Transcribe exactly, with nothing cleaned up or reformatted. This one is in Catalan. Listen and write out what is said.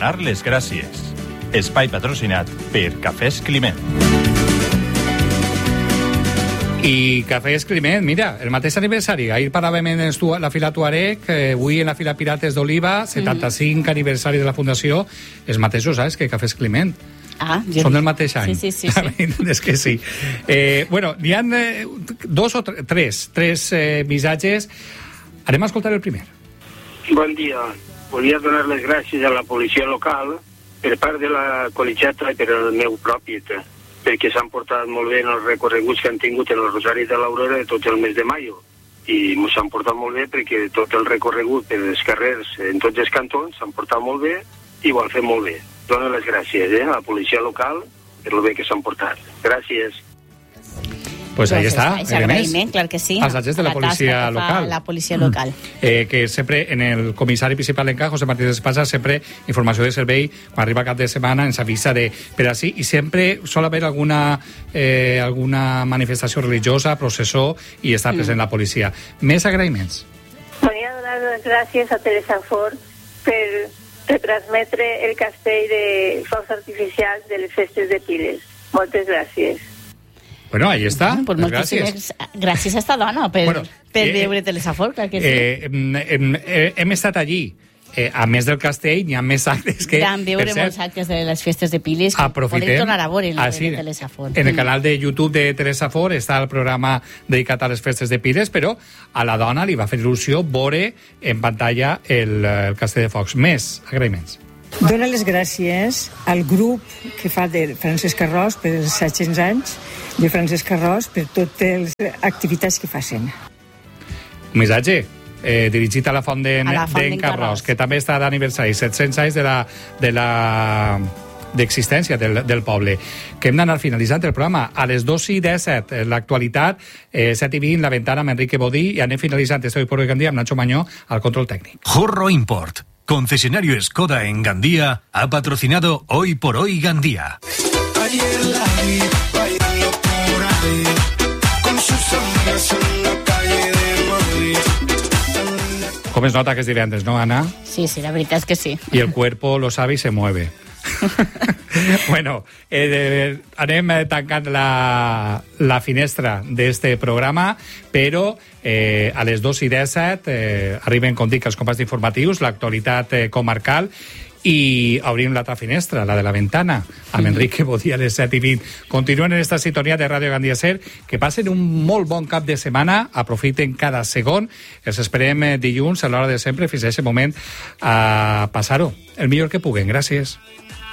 donar les gràcies. Espai patrocinat per Cafès Climent. I Cafès Climent, mira, el mateix aniversari. Ahir parlàvem en la fila Tuareg, avui en la fila Pirates d'Oliva, setanta-cinc mm. aniversari de la Fundació, els mateixos, saps, que Cafès Climent. Ah, Són del mateix any. Sí, sí, sí. sí. És que sí. Eh, bueno, n'hi ha eh, dos o tre tres, tres eh, missatges. Anem a escoltar el primer. Bon dia. Volia donar les gràcies a la policia local per part de la col·legiata i per el meu propi, perquè s'han portat molt bé en els recorreguts que han tingut en el Rosari de l'Aurora de tot el mes de maio. I ens han portat molt bé perquè tot el recorregut per els carrers en tots els cantons s'han portat molt bé i ho han fet molt bé. Dono les gràcies eh, a la policia local per el bé que s'han portat. Gràcies. Pues ahí está, es agraïment, clar que sí. Els agents de la, la policia local. La policia local. Eh, que sempre en el comissari principal en Cajos, José Martínez Espasa, sempre informació de servei, quan arriba cap de setmana, ens avisa de per així, i sempre sol haver alguna, eh, alguna manifestació religiosa, processó, i està present mm. la policia. Més agraïments. Volia donar les gràcies a Teresa Fort per retransmetre el castell de focs artificials de les festes de Piles. Moltes gràcies. Bueno, ahí està. Bueno, pues gràcies. Gràcies a esta dona per, bueno, per eh, veure Telesafort, clar que sí. Eh, hem, hem estat allí. Eh, a més del castell, n'hi ha més actes que... Vam veure molts actes de les festes de Piles que aprofitem, podem tornar a veure en, ah, sí, de Telesafort. En el canal de YouTube de Telesafort està el programa dedicat a les festes de Piles, però a la dona li va fer il·lusió veure en pantalla el, el castell de focs. Més agraïments. Dóna les gràcies al grup que fa de Francesc Arròs per els set-cents anys de Francesc Arròs per totes les activitats que facin. Un missatge eh, dirigit a la Font d'en de Carròs, que també està d'aniversari, set-cents anys de la, de la d'existència del, del poble. Que hem d'anar finalitzant el programa a les dos i disset, l'actualitat, eh, set i vint, la ventana amb Enrique Bodí, i anem finalitzant este Hoy por Hoy Gandía amb Nacho Mañó al control técnic. Jorro Import, concesionario Skoda en Gandía, ha patrocinado Hoy por Hoy Gandía. Ayer la vi bailando por ahí, con sus amigas en la calle de Madrid. Com es nota que és divendres, no, Anna? Sí, sí, la veritat és que sí. Y el cuerpo lo sabe y se mueve. Bueno, eh, anem tancant la, la finestra d'este programa, però eh, a les dos i disset eh, arriben, com dic, els companys informatius, l'actualitat eh, comarcal, i obrim l'altra finestra, la de la ventana, amb Enrique Bodí a les set i vint. Continuen en esta sintonia de Ràdio Gandia Ser, que passen un molt bon cap de setmana, aprofiten cada segon, els esperem dilluns a l'hora de sempre, fins a aquest moment, a passar-ho el millor que puguen. Gràcies.